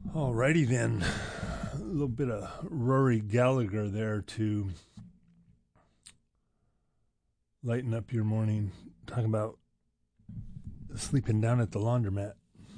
Alrighty then, a little bit of Rory Gallagher there to lighten up your morning. Talking about sleeping down at the laundromat.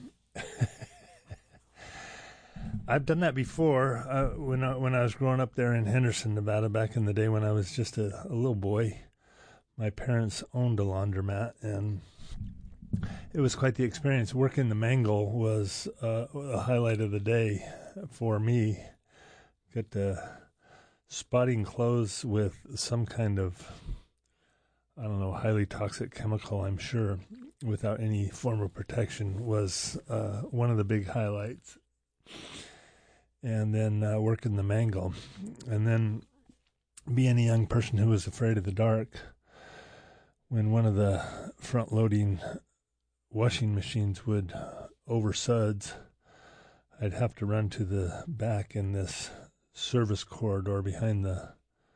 I've done that before when I was growing up there in Henderson, Nevada, back in the day when I was just a little boy. My parents owned a laundromat, and it was quite the experience. Working the mangle was a highlight of the day for me. Got spotting clothes with some kind of, I don't know, highly toxic chemical, I'm sure, without any form of protection was one of the big highlights. And then working the mangle. And then being a young person who was afraid of the dark, when one of the front-loading washing machines would over suds, I'd have to run to the back in this service corridor behind the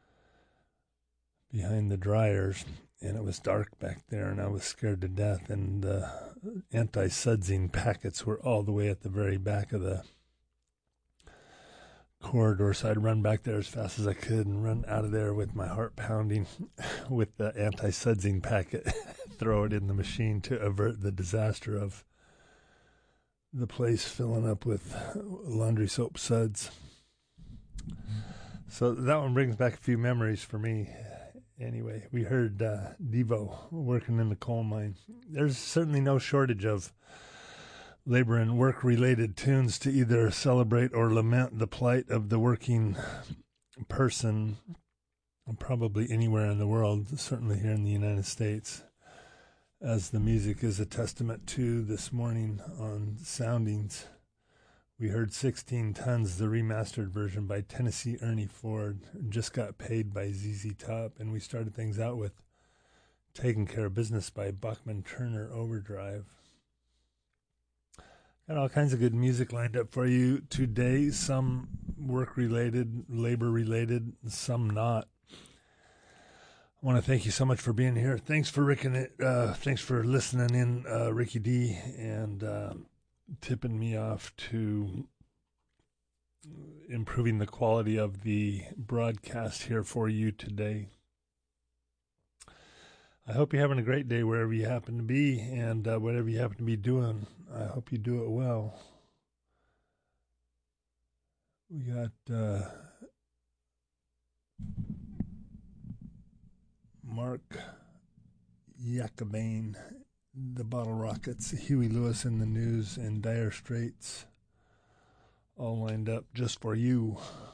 dryers, and it was dark back there, and I was scared to death, and the anti-sudsing packets were all the way at the very back of the corridor, so I'd run back there as fast as I could and run out of there with my heart pounding with the anti-sudsing packet, throw it in the machine to avert the disaster of the place filling up with laundry soap suds. So that one brings back a few memories for me. Anyway, we heard Devo working in the coal mine. There's certainly no shortage of labor and work-related tunes to either celebrate or lament the plight of the working person, probably anywhere in the world, certainly here in the United States, as the music is a testament to this morning on Soundings. We heard 16 Tons, the remastered version by Tennessee Ernie Ford, Just Got Paid by ZZ Top, and we started things out with Taking Care of Business by Bachman Turner Overdrive. Got all kinds of good music lined up for you today, some work-related, labor-related, some not. I want to thank you so much for being here. Thanks for thanks for listening in, Ricky D, and tipping me off to improving the quality of the broadcast here for you today. I hope you're having a great day wherever you happen to be, and whatever you happen to be doing, I hope you do it well. We got Mark Jacobane, the Bottle Rockets, Huey Lewis in the News, and Dire Straits all lined up just for you.